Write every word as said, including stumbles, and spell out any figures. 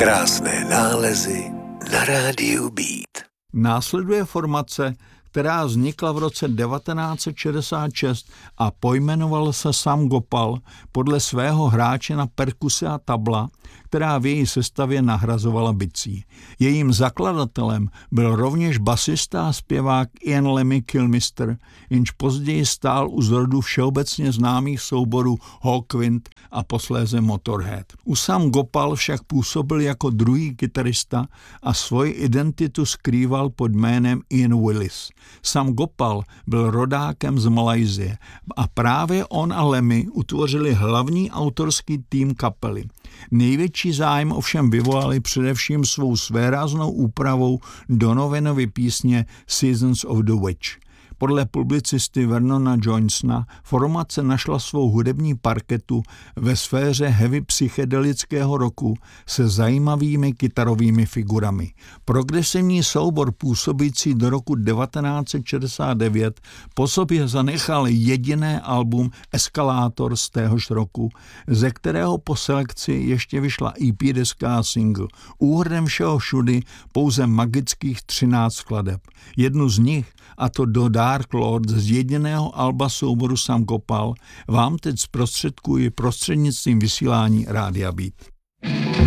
Krásné nálezy na rádiu Beat. Následuje formace, která vznikla v roce devatenáct set šedesát šest a pojmenoval se Sam Gopal podle svého hráče na perkusy a tabla, která v její sestavě nahrazovala bicí. Jejím zakladatelem byl rovněž basista a zpěvák Ian Lemmy Kilmister, jenž později stál u zrodu všeobecně známých souborů Hawkwind a posléze Motorhead. U Sam Gopal však působil jako druhý kytarista a svoji identitu skrýval pod jménem Ian Willis. Sam Gopal byl rodákem z Malajsie a právě on a Lemmy utvořili hlavní autorský tým kapely. Největší zájem ovšem vyvolali především svou svéráznou úpravou Donovanovy písně Seasons of the Witch. Podle publicisty Vernona Jonesona formace našla svou hudební parketu ve sféře heavy psychedelického roku se zajímavými kytarovými figurami. Progresivní soubor působící do roku devatenáct set šedesát devět po sobě zanechal jediné album Escalator z téhož roku, ze kterého po selekci ještě vyšla E P deska a single. Úhrnem všeho všudy pouze magických třináct skladeb. Jednu z nich, a to do Dark Lord z jediného alba souboru Sam Gopal, vám teď zprostředkuji prostřednictvím vysílání Rádia Beat.